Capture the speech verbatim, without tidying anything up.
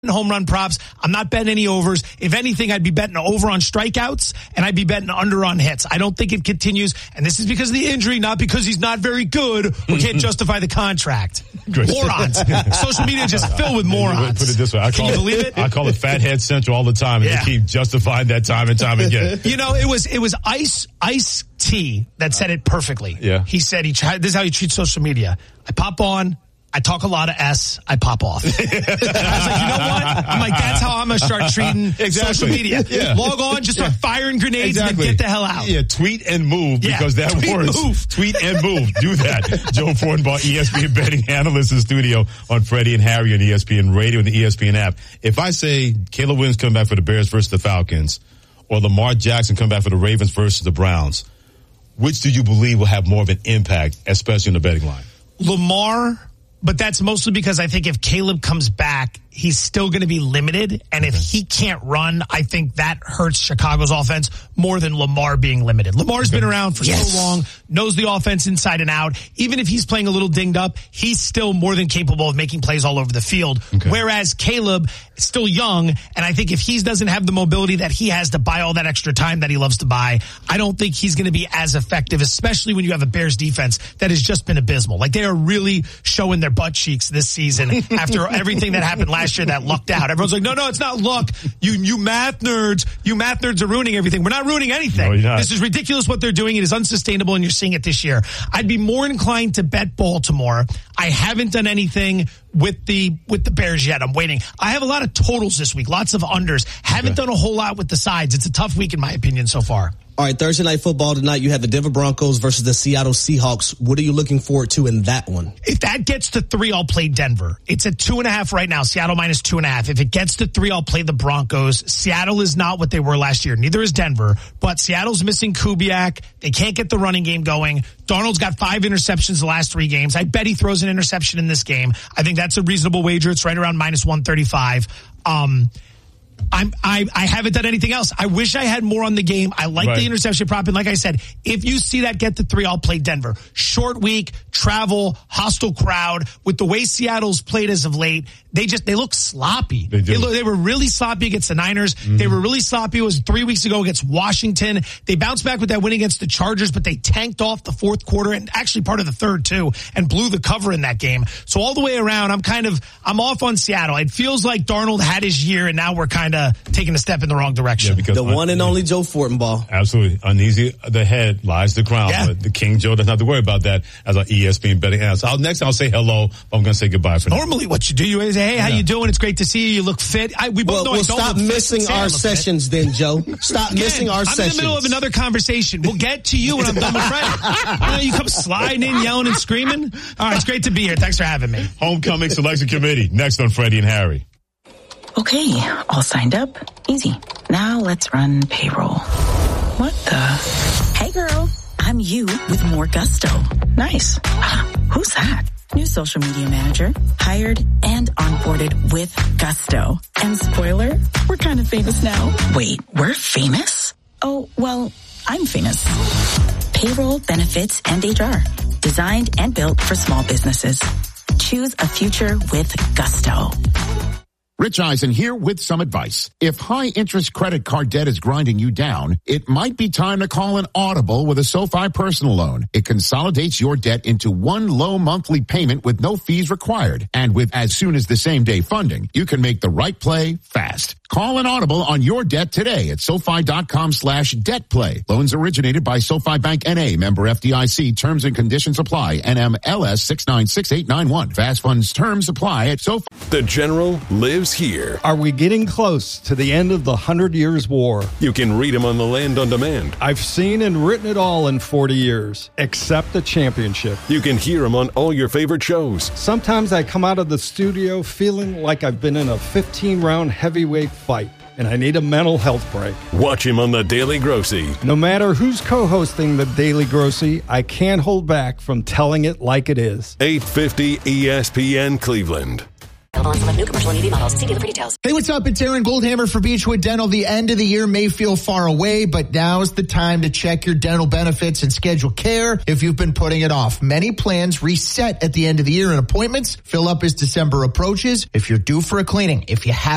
home run props. I'm not betting any overs. If anything, I'd be betting over on strikeouts, and I'd be betting under on hits. I don't think it continues, and this is because of the injury, not because he's not very good or can't justify the contract. Morons. Social media is just filled with morons. Put it this way. I Can call you it, believe it? I call it Fathead Central all the time, and Yeah. they keep justifying that time and time again. You know, it was it was Ice Ice T that said it perfectly. Yeah. He said, he tried, this is how he treats social media. I pop on, I talk a lot of S, I pop off. I was like, you know what? I'm like, that's how I'm going to start treating Exactly. social media. Yeah. Log on, just start firing grenades Exactly. and then get the hell out. Yeah, tweet and move, Yeah, because that tweet, works. move. Tweet and move. Do that. Joe Fortenbaugh, E S P N betting analyst in the studio on Freddie and Harry on E S P N Radio and the E S P N app. If I say Caleb Williams come back for the Bears versus the Falcons, or Lamar Jackson come back for the Ravens versus the Browns, which do you believe will have more of an impact, especially in the betting line? Lamar, but that's mostly because I think if Caleb comes back, he's still going to be limited. And if he can't run, I think that hurts Chicago's offense more than Lamar being limited. Lamar's been around for Yes. so long, knows the offense inside and out. Even if he's playing a little dinged up, he's still more than capable of making plays all over the field. Okay. Whereas Caleb is still young. And I think if he doesn't have the mobility that he has to buy all that extra time that he loves to buy, I don't think he's going to be as effective, especially when you have a Bears defense that has just been abysmal. Like, they are really showing their butt cheeks this season after everything that happened last year that lucked out. Everyone's like, no, no, it's not luck. You, you math nerds, you math nerds are ruining everything. We're not ruining anything. No, you're not. This is ridiculous what they're doing. It is unsustainable, and you're seeing it this year. I'd be more inclined to bet Baltimore. I haven't done anything with the with the Bears yet. I'm waiting. I have a lot of totals this week, lots of unders. Haven't Okay. done a whole lot with the sides. It's a tough week in my opinion so far. All right, Thursday Night Football tonight, you have the Denver Broncos versus the Seattle Seahawks. What are you looking forward to in that one? If that gets to three, I'll play Denver. It's at two and a half right now. Seattle minus two and a half. If it gets to three, I'll play the Broncos. Seattle is not what they were last year. Neither is Denver. But Seattle's missing Kubiak. They can't get the running game going. Darnold's got five interceptions the last three games. I bet he throws an interception in this game. I think that's a reasonable wager. It's right around minus one thirty-five. Um, I'm, I, I haven't done anything else. I wish I had more on the game. I like Right. the interception prop. And like I said, if you see that get to three, I'll play Denver. Short week, travel, hostile crowd. With the way Seattle's played as of late, they just, they look sloppy. They do. They, look, they were really sloppy against the Niners. Mm-hmm. They were really sloppy. It was three weeks ago against Washington. They bounced back with that win against the Chargers, but they tanked off the fourth quarter and actually part of the third too, and blew the cover in that game. So all the way around, I'm kind of, I'm off on Seattle. It feels like Darnold had his year, and now we're kind of taking a step in the wrong direction. Yeah, because The one and only Joe Fortenbaugh. Absolutely. Uneasy the head lies the crown. Yeah. But the King Joe doesn't have to worry about that as our E S P N betting analyst. I'll, next I'll say hello. I'm going to say goodbye for now. Normally what you do, you say, hey, how Yeah. you doing? It's great to see you. You look fit. I, we both Well, know we'll I don't stop look fit. missing Say I our look fit. sessions then, Joe. Stop Again, missing our I'm sessions. in the middle of another conversation. We'll get to you when I'm done with Freddie. I know you come sliding in, yelling and screaming. All right, it's great to be here. Thanks for having me. Homecoming Selection Committee. Next on Freddie and Harry. Okay, all signed up. Easy. Now let's run payroll. What the? Hey girl, I'm you with more gusto. Nice. Ah, who's that? New social media manager, hired and onboarded with gusto. And spoiler, we're kind of famous now. Wait, we're famous? Oh, well, I'm famous. Payroll, benefits, and H R. Designed and built for small businesses. Choose a future with gusto. Rich Eisen here with some advice. If high-interest credit card debt is grinding you down, it might be time to call an Audible with a SoFi personal loan. It consolidates your debt into one low monthly payment with no fees required. And with as soon as the same day funding, you can make the right play fast. Call an Audible on your debt today at SoFi.com slash debt play. Loans originated by SoFi Bank N A, member F D I C. Terms and conditions apply. N M L S six nine six eight nine one. Fast funds terms apply at SoFi. The General lives here. Are we getting close to the end of the Hundred Years' War? You can read him on the Land on Demand. I've seen and written it all in forty years, except the championship. You can hear him on all your favorite shows. Sometimes I come out of the studio feeling like I've been in a fifteen-round heavyweight fight, and I need a mental health break. Watch him on The Daily Grossy. No matter who's co-hosting The Daily Grossy, I can't hold back from telling it like it is. eight fifty E S P N Cleveland. Available on select new commercial and E V models. See dealer for details. Hey, what's up? It's Aaron Goldhammer for Beechwood Dental. The end of the year may feel far away, but now's the time to check your dental benefits and schedule care if you've been putting it off. Many plans reset at the end of the year, and appointments fill up as December approaches. If you're due for a cleaning, if you have